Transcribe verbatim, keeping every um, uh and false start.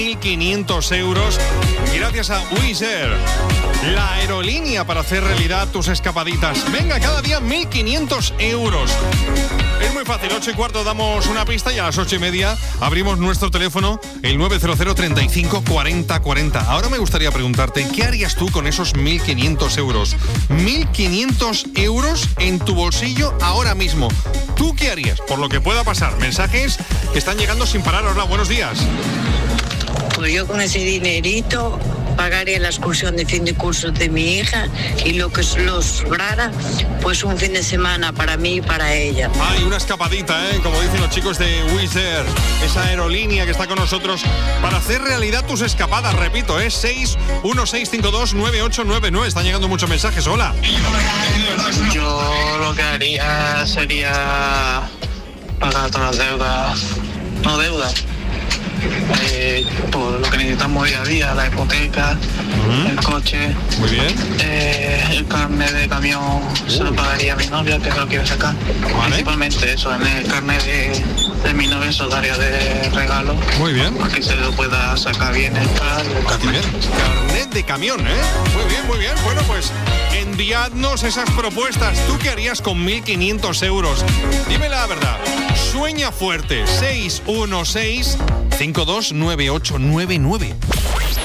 mil quinientos euros gracias a Wizz Air, la aerolínea para hacer realidad tus escapaditas. Venga, cada día mil quinientos euros. Es muy fácil, ocho y cuarto damos una pista y a las ocho y media abrimos nuestro teléfono, el nueve cero cero, treinta y cinco, cuarenta, cuarenta. Ahora me gustaría preguntarte, ¿qué harías tú con esos mil quinientos euros? mil quinientos euros en tu bolsillo ahora mismo. ¿Tú qué harías? Por lo que pueda pasar. Mensajes que están llegando sin parar. Hola, buenos días. Pues yo con ese dinerito pagaría la excursión de fin de curso de mi hija y lo que los sobrara, pues un fin de semana para mí y para ella. Hay una escapadita, ¿eh? Como dicen los chicos de Wizz Air, esa aerolínea que está con nosotros para hacer realidad tus escapadas. Repito, es seis uno seis cinco dos nueve ocho nueve nueve. Están llegando muchos mensajes. Hola. Yo lo que haría sería pagar todas las deudas, no deudas, eh, por lo que necesitamos día a día, la hipoteca, uh-huh. el coche. Muy bien. Eh, el carnet de camión uh. se lo pagaría a mi novia, que lo quiere sacar. Vale. Principalmente eso, en el carnet de, de mi novia se lo daría de regalo. Muy bien. Para que se lo pueda sacar bien el carnet. Carnet de camión, ¿eh? Muy bien, muy bien. Bueno, pues enviadnos esas propuestas. ¿Tú qué harías con mil quinientos euros? Dime la verdad. Sueña fuerte. seis uno seis cinco dos nueve ocho nueve nueve.